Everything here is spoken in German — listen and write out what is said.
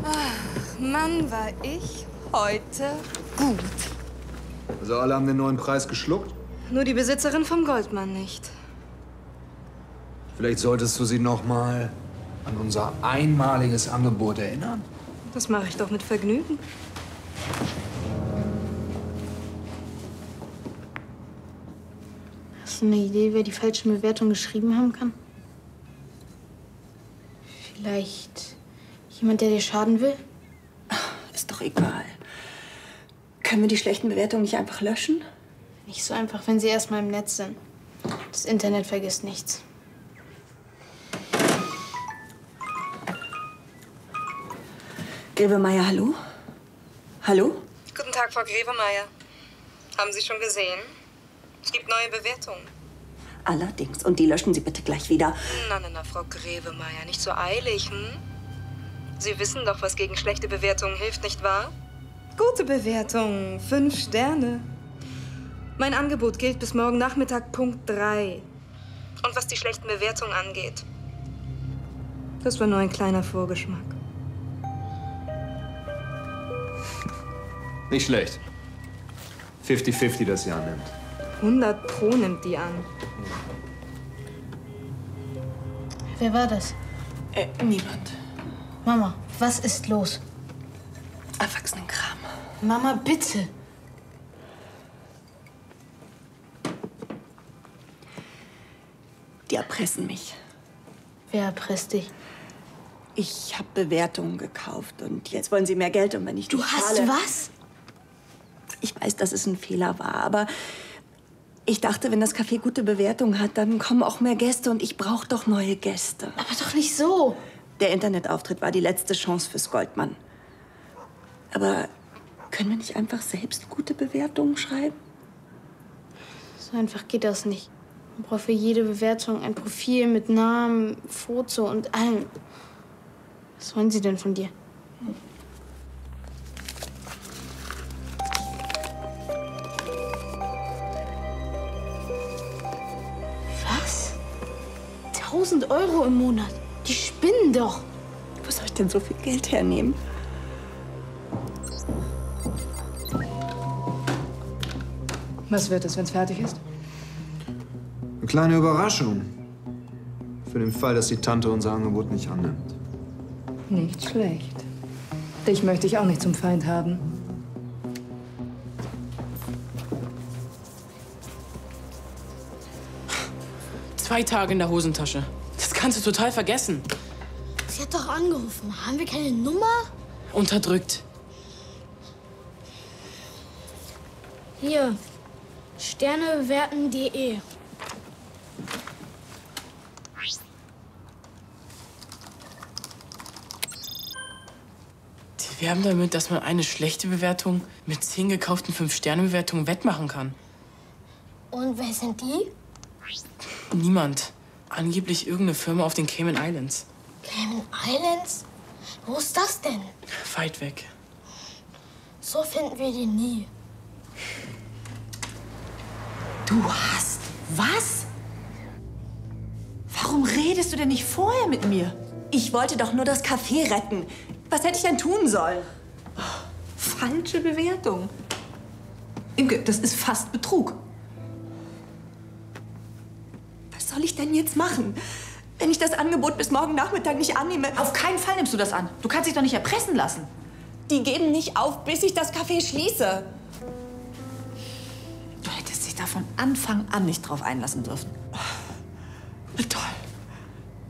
Ach, Mann, war ich heute gut. Also alle haben den neuen Preis geschluckt? Nur die Besitzerin vom Goldmann nicht. Vielleicht solltest du sie noch mal an unser einmaliges Angebot erinnern. Das mache ich doch mit Vergnügen. Hast du eine Idee, wer die falsche Bewertung geschrieben haben kann? Vielleicht jemand, der dir schaden will? Ist doch egal. Können wir die schlechten Bewertungen nicht einfach löschen? Nicht so einfach, wenn sie erst mal im Netz sind. Das Internet vergisst nichts. Grevemeyer, hallo? Hallo? Guten Tag, Frau Grevemeyer. Haben Sie schon gesehen? Es gibt neue Bewertungen. Allerdings. Und die löschen Sie bitte gleich wieder. Na, Frau Grevemeyer, nicht so eilig, hm? Sie wissen doch, was gegen schlechte Bewertungen hilft, nicht wahr? Gute Bewertungen, 5 Sterne. Mein Angebot gilt bis morgen Nachmittag Punkt 3. Und was die schlechten Bewertungen angeht, das war nur ein kleiner Vorgeschmack. Nicht schlecht. 50-50 das Jahr nimmt. 100 Pro nimmt die an. Wer war das? Niemand. Mama, was ist los? Erwachsenenkram. Mama, bitte. Die erpressen mich. Wer erpresst dich? Ich habe Bewertungen gekauft und jetzt wollen sie mehr Geld und wenn ich Du nicht hast zahle... was? Ich weiß, dass es ein Fehler war, aber ich dachte, wenn das Café gute Bewertungen hat, dann kommen auch mehr Gäste und ich brauche doch neue Gäste. Aber doch nicht so. Der Internetauftritt war die letzte Chance fürs Goldmann. Aber können wir nicht einfach selbst gute Bewertungen schreiben? So einfach geht das nicht. Man braucht für jede Bewertung ein Profil mit Namen, Foto und allem. Was wollen Sie denn von dir? Was? 1.000 Euro im Monat? Die spinnen doch. Wo soll ich denn so viel Geld hernehmen? Was wird es, wenn es fertig ist? Eine kleine Überraschung. Für den Fall, dass die Tante unser Angebot nicht annimmt. Nicht schlecht. Dich möchte ich auch nicht zum Feind haben. Zwei Tage in der Hosentasche. Das kannst du total vergessen. Sie hat doch angerufen. Haben wir keine Nummer? Unterdrückt. Hier. Sternebewerten.de. Die werben damit, dass man eine schlechte Bewertung mit 10 gekauften 5-Sterne-Bewertungen wettmachen kann. Und wer sind die? Niemand. Angeblich irgendeine Firma auf den Cayman Islands. Cayman Islands? Wo ist das denn? Weit weg. So finden wir die nie. Du hast was? Warum redest du denn nicht vorher mit mir? Ich wollte doch nur das Café retten. Was hätte ich denn tun sollen? Falsche Bewertung. Imke, das ist fast Betrug. Was soll ich denn jetzt machen, wenn ich das Angebot bis morgen Nachmittag nicht annehme? Auf keinen Fall nimmst du das an. Du kannst dich doch nicht erpressen lassen. Die geben nicht auf, bis ich das Café schließe. Du hättest dich da von Anfang an nicht drauf einlassen dürfen. Toll.